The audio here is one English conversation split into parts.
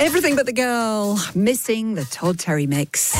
Everything But the Girl, missing the Todd Terry mix.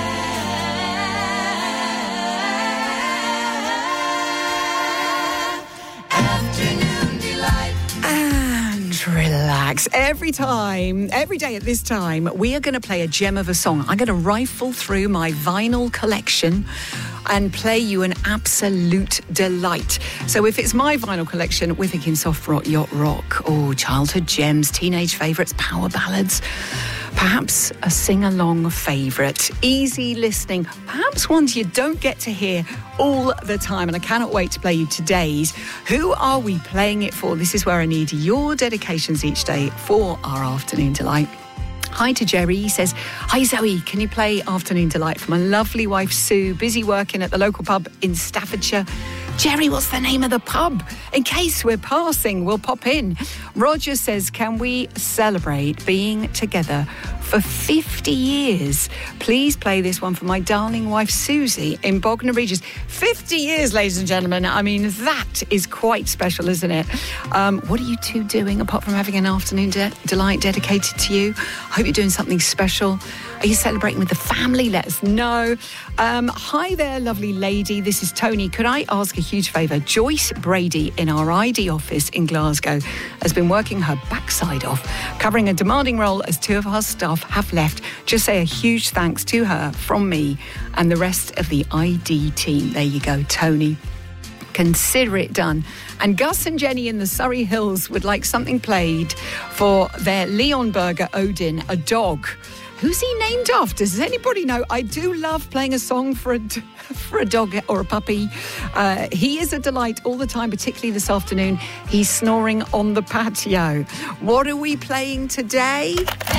And relax. Every day at this time, we are going to play a gem of a song. I'm going to rifle through my vinyl collection and play you an absolute delight. So if it's my vinyl collection, we're thinking soft rock, yacht rock, childhood gems, teenage favourites, power ballads, perhaps a sing-along favourite, easy listening, perhaps ones you don't get to hear all the time. And I cannot wait to play you today's. Who are we playing it for? This is where I need your dedications each day for our Afternoon Delight. Hi to Jerry. He says, hi Zoe, can you play Afternoon Delight for my lovely wife Sue, busy working at the local pub in Staffordshire? Jerry, what's the name of the pub? In case we're passing, we'll pop in. Roger says, can we celebrate being together for 50 years? Please play this one for my darling wife Susie in Bognor Regis. 50 years, ladies and gentlemen. I mean, that is quite special, isn't it? What are you two doing apart from having an afternoon delight dedicated to you? I hope you're doing something special. Are you celebrating with the family? Let us know. Hi there, lovely lady. This is Tony. Could I ask a huge favour? Joyce Brady in our ID office in Glasgow has been working her backside off, covering a demanding role as two of our staff have left. Just say a huge thanks to her from me and the rest of the ID team. There you go, Tony. Consider it done. And Gus and Jenny in the Surrey Hills would like something played for their Leon Berger Odin, a dog. Who's he named after? Does anybody know? I do love playing a song for a dog or a puppy. He is a delight all the time, particularly this afternoon. He's snoring on the patio. What are we playing today?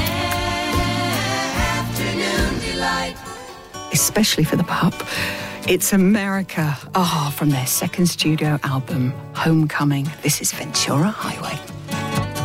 Afternoon Delight. Especially for the pup. It's America. From their second studio album, Homecoming. This is Ventura Highway.